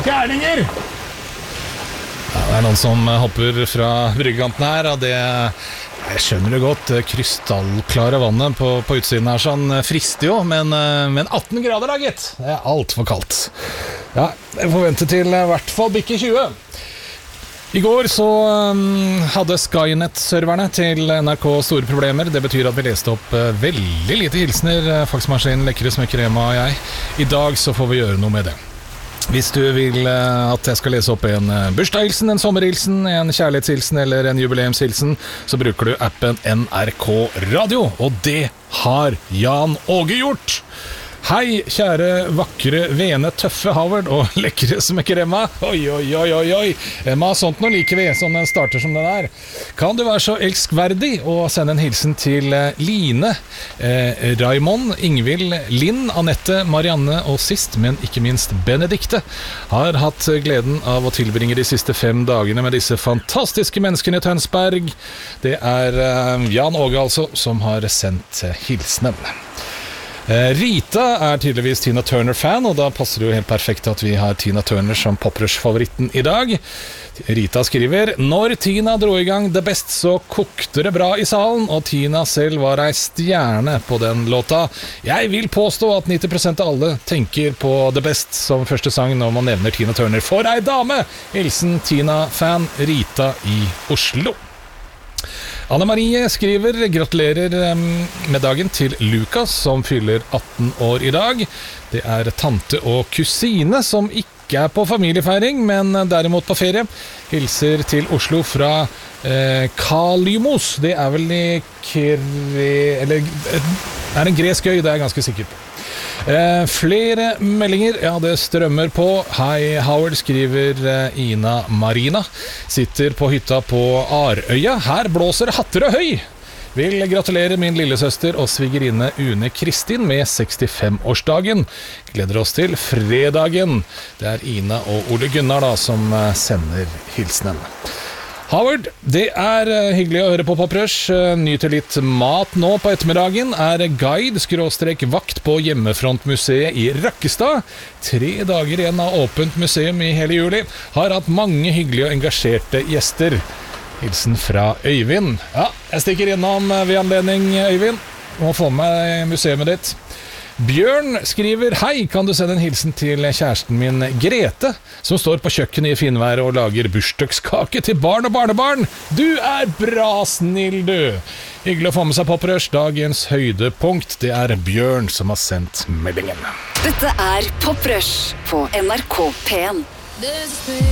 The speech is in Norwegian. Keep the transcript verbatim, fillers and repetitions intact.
gærninger! Ja, det er noen som hopper fra bryggekanten her, og det... Jeg skjønner det godt, krystallklare vannet på, på utsiden her sånn frister jo, men, men atten grader da, gitt. Det er alt for kaldt. Ja, jeg får vente til i hvert fall bikke tjue. I går så um, hadde Skynet-serverne til N R K store problemer. Det betyr at vi leste opp uh, veldig lite hilsener, Faxmaskin, Lekre Smykker Rema og jeg. I dag så får vi gjøre noe med det. Hvis du vil at jeg skal lese opp en bursdagshilsen, en sommerhilsen, en kjærlighetshilsen eller en jubileumshilsen, så bruker du appen N R K Radio, og det har Jan Åge gjort. Hei, kjære, vakre, vene, tøffe Howard og lekre Smykker Emma. Oi, oi, oi, oi, oi. Emma, sånt noe like ved som den starter som den der. Kan du være så elskverdig og sende en hilsen til Line, eh, Raimond, Ingvild, Linn, Annette, Marianne og sist, men ikke minst Benedikte. Har hatt gleden av å tilbringe de siste fem dagene med disse fantastiske menneskene i Tønsberg. Det er eh, Jan Åge altså som har sendt hilsenen. Rita er tydeligvis Tina Turner-fan, og da passer det jo helt perfekt at vi har Tina Turner som poprush-favoritten i dag. Rita skriver: Når Tina dro i gang The Best, så kokte det bra i salen, og Tina selv var ei stjerne på den låta. Jeg vil påstå at nitti prosent av alle tenker på The Best som første sang når man nevner Tina Turner. For ei dame! Hilsen Tina-fan Rita i Oslo. Anne Marie skriver: gratulerer med dagen til Lukas som fyller atten år i dag. Det er tante og kusine som ikke er på familiefeiring, men derimot på ferie. Hilser til Oslo fra eh, Kalymos. Det er vel i Kre... Eller det er en gresk øy, det er jeg ganske sikker på. Eh, flere meldinger, ja det strømmer på. Hei Howard, skriver eh, Ina Marina. Sitter på hytta på Arøya. Her blåser hatter og høy. Vil gratulere min lillesøster og svigerinne Une Kristin med sekstifem-årsdagen. Gleder oss til fredagen. Det er Ina og Ole Gunnar da som eh, sender hilsenen. Howard, det er hyggelig å høre på Poprush. Nyter litt mat nå på ettermiddagen. Er guide skråstrek vakt på Hjemmefrontmuseet i Rakkestad. Tre dager igjen av åpent museum i hele juli. Har hatt mange hyggelige og engasjerte gjester. Hilsen fra Øyvind. Ja, jeg stikker innom ved anledning, Øyvind. Må få med museet ditt. Bjørn skriver: Hei, kan du sende en hilsen til kjæresten min Grete, som står på kjøkkenet i finvær og lager bursdagskake til barn og barnebarn. Du er bra snill, du. Hyggelig å få med seg Poprush. Dagens høydepunkt, det er Bjørn som har sendt meldingen. Dette er Poprush på N R K P en.